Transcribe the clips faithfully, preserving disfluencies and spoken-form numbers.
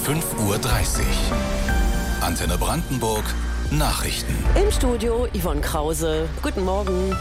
fünf Uhr dreißig. Antenne Brandenburg, Nachrichten. Im Studio Yvonne Krause. Guten Morgen.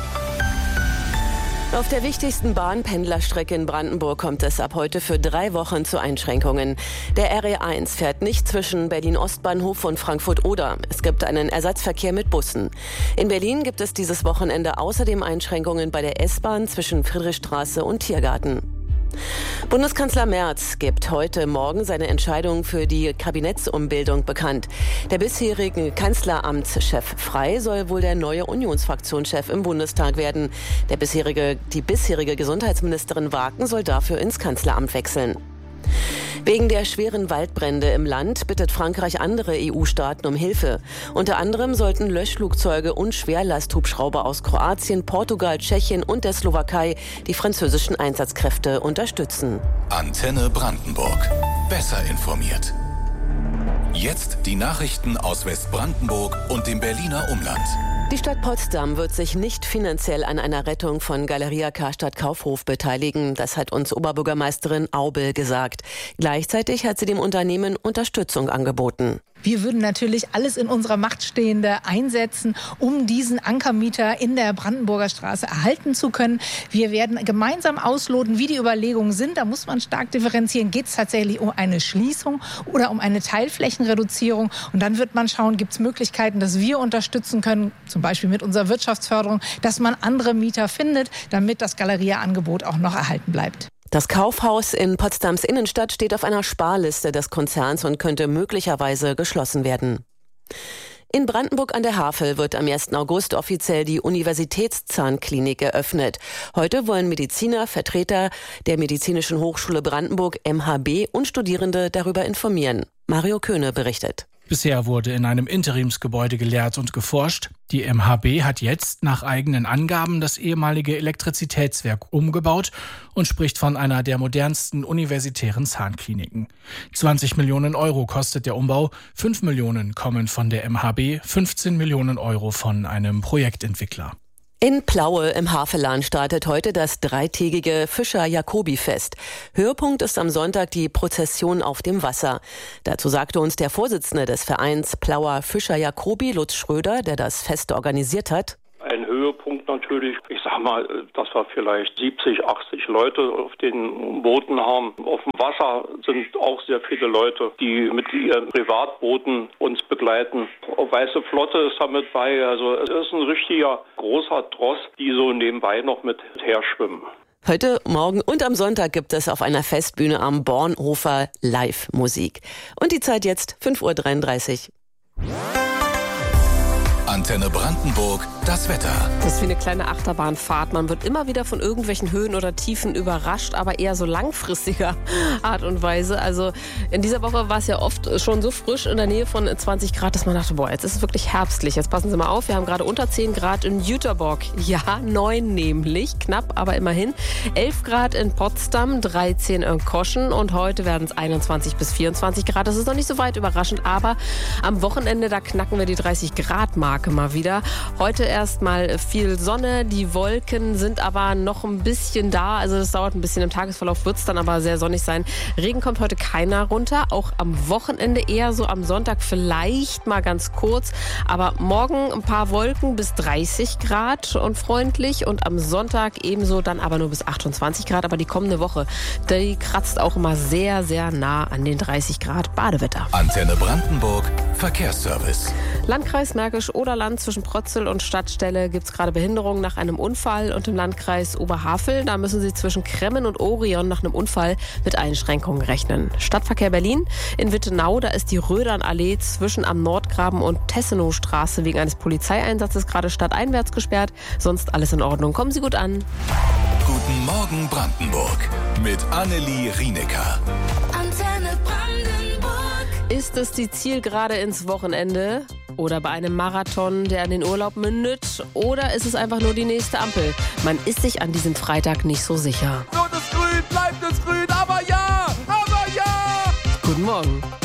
Auf der wichtigsten Bahnpendlerstrecke in Brandenburg kommt es ab heute für drei Wochen zu Einschränkungen. Der R E eins fährt nicht zwischen Berlin-Ostbahnhof und Frankfurt-Oder. Es gibt einen Ersatzverkehr mit Bussen. In Berlin gibt es dieses Wochenende außerdem Einschränkungen bei der S-Bahn zwischen Friedrichstraße und Tiergarten. Bundeskanzler Merz gibt heute Morgen seine Entscheidung für die Kabinettsumbildung bekannt. Der bisherige Kanzleramtschef Frey soll wohl der neue Unionsfraktionschef im Bundestag werden. Der bisherige, die bisherige Gesundheitsministerin Waken soll dafür ins Kanzleramt wechseln. Wegen der schweren Waldbrände im Land bittet Frankreich andere E U-Staaten um Hilfe. Unter anderem sollten Löschflugzeuge und Schwerlasthubschrauber aus Kroatien, Portugal, Tschechien und der Slowakei die französischen Einsatzkräfte unterstützen. Antenne Brandenburg. Besser informiert. Jetzt die Nachrichten aus Westbrandenburg und dem Berliner Umland. Die Stadt Potsdam wird sich nicht finanziell an einer Rettung von Galeria Karstadt Kaufhof beteiligen. Das hat uns Oberbürgermeisterin Aubel gesagt. Gleichzeitig hat sie dem Unternehmen Unterstützung angeboten. Wir würden natürlich alles in unserer Macht Stehende einsetzen, um diesen Ankermieter in der Brandenburger Straße erhalten zu können. Wir werden gemeinsam ausloten, wie die Überlegungen sind. Da muss man stark differenzieren. Geht es tatsächlich um eine Schließung oder um eine Teilflächenreduzierung? Und dann wird man schauen, gibt es Möglichkeiten, dass wir unterstützen können, zum Beispiel mit unserer Wirtschaftsförderung, dass man andere Mieter findet, damit das Galeria-Angebot auch noch erhalten bleibt. Das Kaufhaus in Potsdams Innenstadt steht auf einer Sparliste des Konzerns und könnte möglicherweise geschlossen werden. In Brandenburg an der Havel wird am ersten August offiziell die Universitätszahnklinik eröffnet. Heute wollen Mediziner, Vertreter der Medizinischen Hochschule Brandenburg M H B und Studierende darüber informieren. Mario Köhne berichtet. Bisher wurde in einem Interimsgebäude gelehrt und geforscht. Die M H B hat jetzt nach eigenen Angaben das ehemalige Elektrizitätswerk umgebaut und spricht von einer der modernsten universitären Zahnkliniken. zwanzig Millionen Euro kostet der Umbau, fünf Millionen kommen von der M H B, fünfzehn Millionen Euro von einem Projektentwickler. In Plaue im Havelland startet heute das dreitägige Fischer-Jacobi-Fest. Höhepunkt ist am Sonntag die Prozession auf dem Wasser. Dazu sagte uns der Vorsitzende des Vereins Plauer Fischer-Jacobi, Lutz Schröder, der das Fest organisiert hat. Ein Höhepunkt natürlich, ich sag mal, dass wir vielleicht siebzig, achtzig Leute auf den Booten haben. Auf dem Wasser sind auch sehr viele Leute, die mit ihren Privatbooten uns begleiten. Weiße Flotte ist damit bei, also es ist ein richtiger großer Tross, die so nebenbei noch mit her schwimmen. Heute, morgen und am Sonntag gibt es auf einer Festbühne am Bornhofer Live-Musik. Und die Zeit jetzt fünf Uhr dreiunddreißig. Antenne Brandenburg, das Wetter. Das ist wie eine kleine Achterbahnfahrt. Man wird immer wieder von irgendwelchen Höhen oder Tiefen überrascht, aber eher so langfristiger Art und Weise. Also in dieser Woche war es ja oft schon so frisch in der Nähe von zwanzig Grad, dass man dachte, boah, jetzt ist es wirklich herbstlich. Jetzt passen Sie mal auf, wir haben gerade unter zehn Grad in Jüterbock. Ja, neun nämlich, knapp, aber immerhin. elf Grad in Potsdam, dreizehn in Koschen und heute werden es einundzwanzig bis vierundzwanzig Grad. Das ist noch nicht so weit überraschend, aber am Wochenende, da knacken wir die dreißig Grad Marke mal wieder. Heute erstmal viel Sonne, die Wolken sind aber noch ein bisschen da, also das dauert ein bisschen, im Tagesverlauf wird es dann aber sehr sonnig sein. Regen kommt heute keiner runter, auch am Wochenende eher so, am Sonntag vielleicht mal ganz kurz, aber morgen ein paar Wolken bis dreißig Grad und freundlich und am Sonntag ebenso, dann aber nur bis achtundzwanzig Grad, aber die kommende Woche, die kratzt auch immer sehr, sehr nah an den dreißig Grad Badewetter. Antenne Brandenburg, Verkehrsservice. Landkreis Märkisch oder Land zwischen Protzel und Stadtstelle gibt es gerade Behinderungen nach einem Unfall und im Landkreis Oberhavel, da müssen Sie zwischen Kremmen und Orion nach einem Unfall mit Einschränkungen rechnen. Stadtverkehr Berlin, in Wittenau, da ist die Rödernallee zwischen am Nordgraben und Tessenowstraße wegen eines Polizeieinsatzes gerade stadteinwärts gesperrt, sonst alles in Ordnung. Kommen Sie gut an. Guten Morgen Brandenburg mit Annelie Rienecker. Antenne Brandenburg. Ist es die Zielgerade ins Wochenende? Oder bei einem Marathon, der an den Urlaub mündet? Oder ist es einfach nur die nächste Ampel? Man ist sich an diesem Freitag nicht so sicher. Rot ist grün, bleibt es grün, aber ja, aber ja! Guten Morgen.